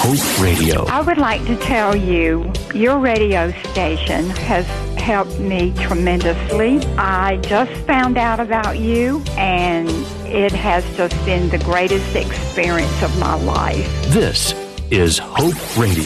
Hope Radio. I would like to tell you, your radio station has helped me tremendously. I just found out about you, and it has just been the greatest experience of my life. This is Hope Radio.